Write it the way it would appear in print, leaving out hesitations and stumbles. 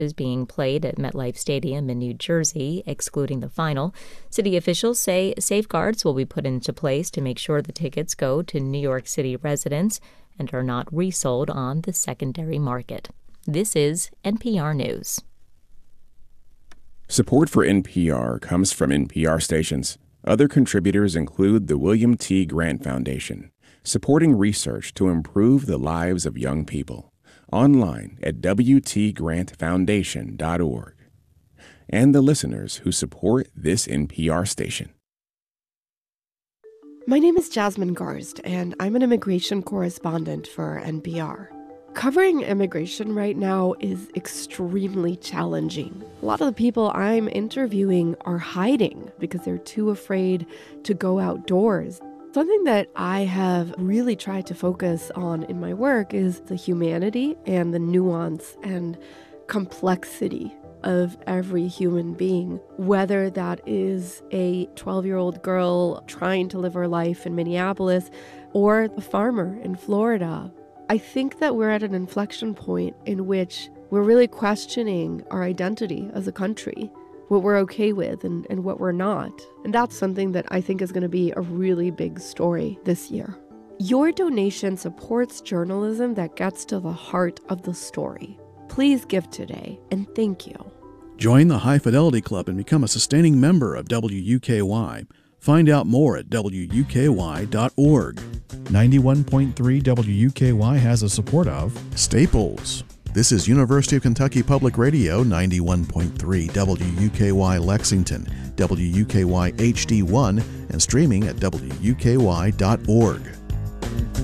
is being played at MetLife Stadium in New Jersey, excluding the final. City officials say safeguards will be put into place to make sure the tickets go to New York City residents and are not resold on the secondary market. This is NPR News. Support for NPR comes from NPR stations. Other contributors include the William T. Grant Foundation, supporting research to improve the lives of young people. Online at wtgrantfoundation.org. And the listeners who support this NPR station. My name is Jasmine Garst, and I'm an immigration correspondent for NPR. Covering immigration right now is extremely challenging. A lot of the people I'm interviewing are hiding because they're too afraid to go outdoors. Something that I have really tried to focus on in my work is the humanity and the nuance and complexity of every human being, whether that is a 12-year-old girl trying to live her life in Minneapolis or a farmer in Florida. I think that we're at an inflection point in which we're really questioning our identity as a country, what we're okay with and what we're not. And that's something that I think is going to be a really big story this year. Your donation supports journalism that gets to the heart of the story. Please give today, and thank you. Join the High Fidelity Club and become a sustaining member of WUKY. Find out more at WUKY.org. 91.3 WUKY has the support of Staples. This is University of Kentucky Public Radio, 91.3 WUKY Lexington, WUKY HD1, and streaming at WUKY.org.